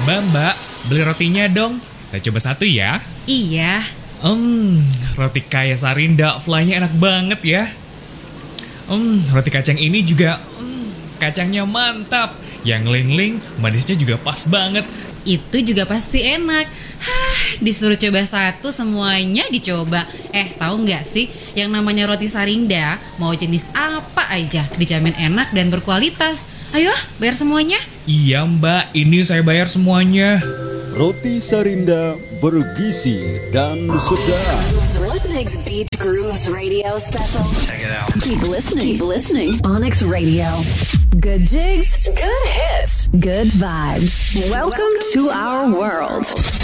Mbak, beli rotinya dong. Saya coba satu ya. Iya. Roti kaya Sarinda, fly-nya enak banget ya. Roti kacang ini juga, kacangnya mantap. Yang ling-ling, manisnya juga pas banget. Itu juga pasti enak. Disuruh coba satu, semuanya dicoba. Tahu nggak sih, yang namanya roti Sarinda, mau jenis apa aja, dijamin enak dan berkualitas. Ayo, bayar semuanya. Iya Mbak, ini saya bayar semuanya. Roti Sarinda bergizi dan sedap. Rhythmix Beat Grooves Radio Special. Check it out. Keep listening. Onyx Radio. Good jigs, good hits, good vibes. Welcome to our world.